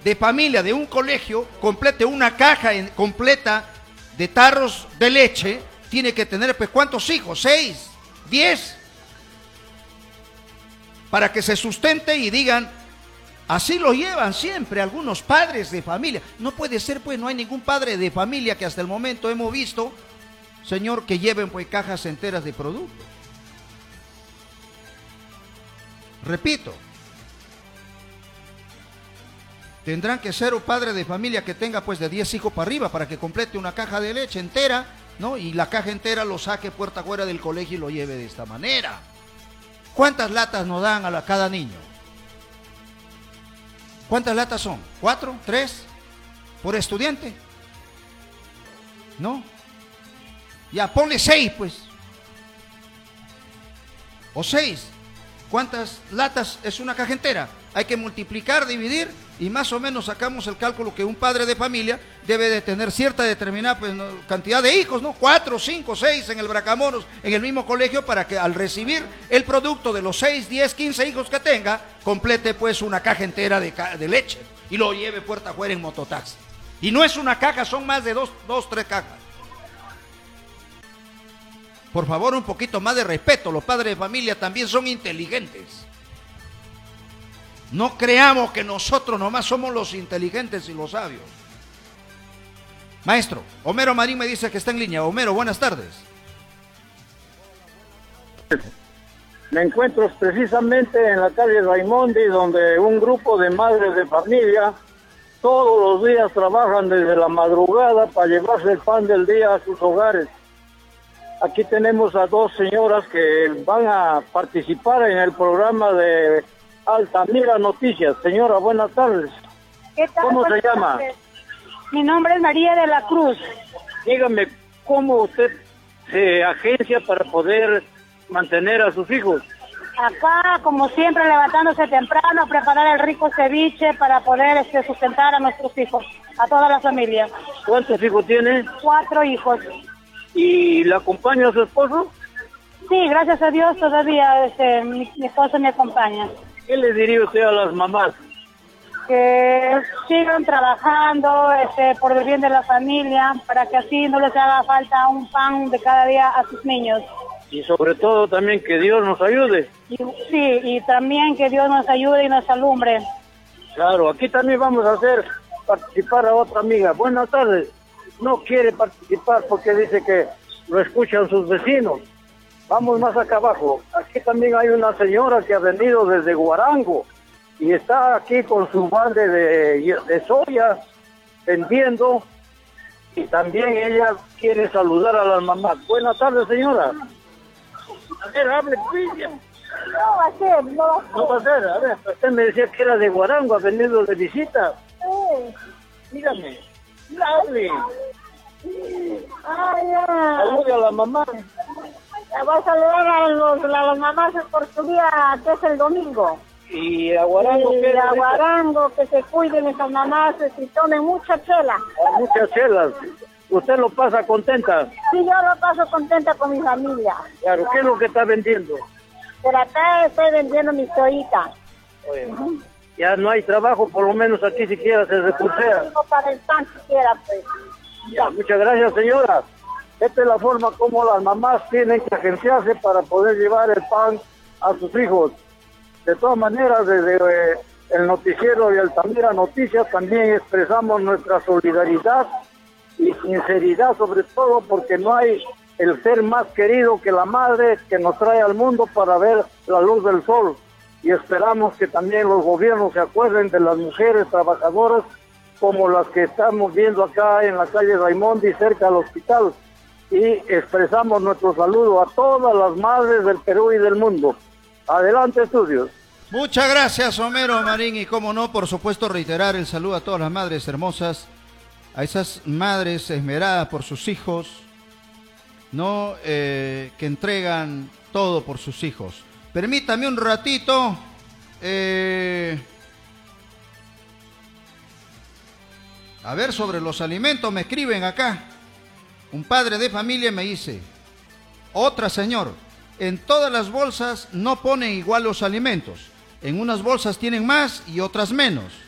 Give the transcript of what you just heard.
de familia de un colegio complete una caja completa de tarros de leche, tiene que tener, pues, ¿cuántos hijos? 6, 10, para que se sustente y digan, así lo llevan siempre algunos padres de familia. No puede ser, pues, no hay ningún padre de familia que hasta el momento hemos visto, señor, que lleven, pues, cajas enteras de productos. Repito, tendrán que ser un padre de familia que tenga, pues, de 10 hijos para arriba para que complete una caja de leche entera, ¿no? Y la caja entera lo saque puerta afuera del colegio y lo lleve de esta manera. ¿Cuántas latas nos dan a cada niño? ¿Cuántas latas son? ¿4? ¿3? ¿Por estudiante? ¿No? Ya, ponle 6, pues. O 6. ¿Cuántas latas es una caja entera? Hay que multiplicar, dividir, y más o menos sacamos el cálculo que un padre de familia debe de tener cierta determinada, pues, cantidad de hijos, ¿no? 4, 5, 6 en el Bracamonos, en el mismo colegio, para que al recibir el producto de los 6, 10, 15 hijos que tenga, complete, pues, una caja entera de leche y lo lleve puerta afuera en mototaxi. Y no es una caja, son más de 2, 3 cajas. Por favor, un poquito más de respeto. Los padres de familia también son inteligentes. No creamos que nosotros nomás somos los inteligentes y los sabios. Maestro, Homero Marín me dice que está en línea. Homero, buenas tardes. Me encuentro precisamente en la calle Raimondi, donde un grupo de madres de familia todos los días trabajan desde la madrugada para llevarse el pan del día a sus hogares. Aquí tenemos a 2 señoras que van a participar en el programa de Altamira Noticias. Señora, buenas tardes. ¿Qué tal? ¿Cómo se llama? Mi nombre es María de la Cruz. Dígame, ¿cómo usted se agencia para poder mantener a sus hijos? Acá, como siempre, levantándose temprano, preparar el rico ceviche para poder sustentar a nuestros hijos, a toda la familia. ¿Cuántos hijos tiene? 4 hijos. ¿Y le acompaña a su esposo? Sí, gracias a Dios todavía mi esposo me acompaña. ¿Qué le diría usted a las mamás? Que sigan trabajando por el bien de la familia, para que así no les haga falta un pan de cada día a sus niños. Y sobre todo también que Dios nos ayude. Y también que Dios nos ayude y nos alumbre. Claro, aquí también vamos a participar a otra amiga. Buenas tardes. No quiere participar porque dice que lo escuchan sus vecinos. Vamos más acá abajo. Aquí también hay una señora que ha venido desde Guarango y está aquí con su balde de soya vendiendo, y también ella quiere saludar a las mamás. Buenas tardes, señora. A ver, hable, please. No va a ser, no va a ser. No va a ser. A ver, usted me decía que era de Guarango, ha venido de visita. Sí. Dígame, hable. Ah, ya. Salude a la mamá. Voy a saludar a las mamás por su día, que es el domingo. Y a Guarango, y a Guarango, que se cuiden esas mamás y tomen mucha chela. Muchas chelas. ¿Usted lo pasa contenta? Sí, yo lo paso contenta con mi familia. Claro, ¿qué es lo que está vendiendo? Por acá estoy vendiendo mi soyita. Ya no hay trabajo, por lo menos aquí siquiera se recupera. No para el pan siquiera, pues. Ya, muchas gracias, señora. Esta es la forma como las mamás tienen que agenciarse para poder llevar el pan a sus hijos. De todas maneras, desde el noticiero de Altamira Noticias también expresamos nuestra solidaridad y sinceridad, sobre todo porque no hay el ser más querido que la madre que nos trae al mundo para ver la luz del sol. Y esperamos que también los gobiernos se acuerden de las mujeres trabajadoras como las que estamos viendo acá en la calle Raimondi, cerca al hospital. Y expresamos nuestro saludo a todas las madres del Perú y del mundo. Adelante, estudios. Muchas gracias, Homero Marín, y cómo no, por supuesto, reiterar el saludo a todas las madres hermosas, a esas madres esmeradas por sus hijos, ¿no? Que entregan todo por sus hijos. Permítame un ratito. A ver, sobre los alimentos me escriben acá. Un padre de familia me dice: otra, señor, en todas las bolsas no ponen igual los alimentos. En unas bolsas tienen más y otras menos.